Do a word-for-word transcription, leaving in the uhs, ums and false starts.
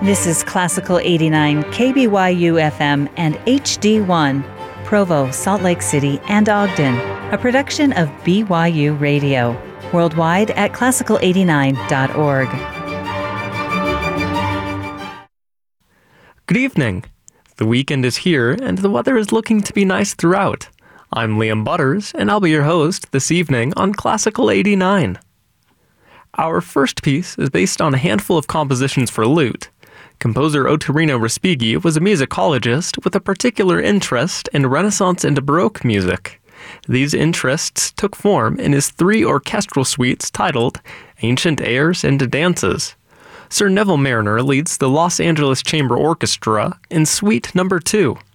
This is Classical eighty-nine K B Y U F M and H D one, Provo, Salt Lake City, and Ogden, a production of B Y U Radio, worldwide at classical eighty-nine dot org. Good evening. The weekend is here, and the weather is looking to be nice throughout. I'm Liam Butters, and I'll be your host this evening on Classical eighty-nine. Our first piece is based on a handful of compositions for lute. Composer Ottorino Respighi was a musicologist with a particular interest in Renaissance and Baroque music. These interests took form in his three orchestral suites titled Ancient Airs and Dances. Sir Neville Marriner leads the Los Angeles Chamber Orchestra in Suite Number two.